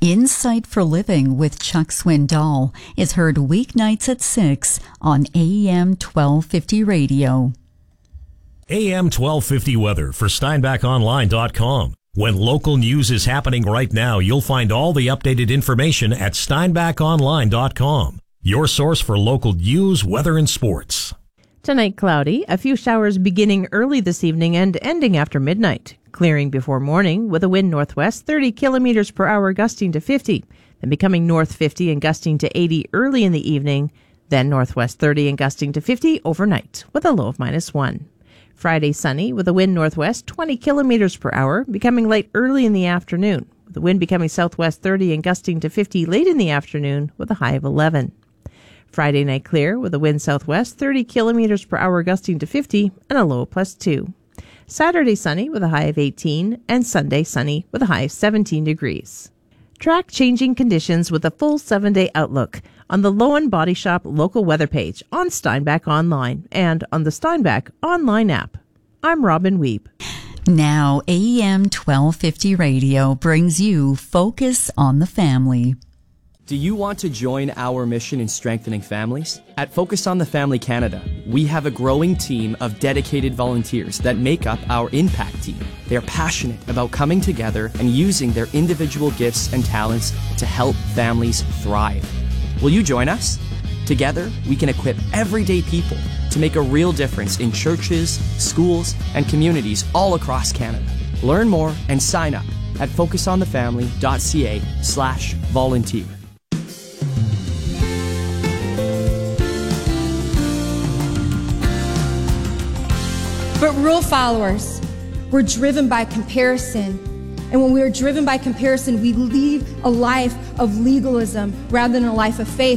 Insight for Living with Chuck Swindoll is heard weeknights at 6 on AM 1250 radio. AM 1250 weather for SteinbachOnline.com. When local news is happening right now, you'll find all the updated information at SteinbachOnline.com. Your source for local news, weather, and sports. Tonight, cloudy. A few showers beginning early this evening and ending after midnight. Clearing before morning with a wind northwest 30 kilometers per hour gusting to 50, then becoming north 50 and gusting to 80 early in the evening, then northwest 30 and gusting to 50 overnight with a low of -1. Friday sunny with a wind northwest 20 kilometers per hour, becoming light early in the afternoon, with the wind becoming southwest 30 and gusting to 50 late in the afternoon with a high of 11. Friday night clear with a wind southwest 30 kilometers per hour gusting to 50 and a low of +2. Saturday sunny with a high of 18 and Sunday sunny with a high of 17 degrees. Track changing conditions with a full 7-day outlook on the Lowen Body Shop local weather page on Steinbach Online and on the Steinbach Online app. I'm Robin Weeb. Now AM 1250 radio brings you Focus on the Family. Do you want to join our mission in strengthening families? At Focus on the Family Canada, we have a growing team of dedicated volunteers that make up our impact team. They are passionate about coming together and using their individual gifts and talents to help families thrive. Will you join us? Together, we can equip everyday people to make a real difference in churches, schools, and communities all across Canada. Learn more and sign up at focusonthefamily.ca/volunteer. But rule followers, we're driven by comparison. And when we are driven by comparison, we lead a life of legalism rather than a life of faith.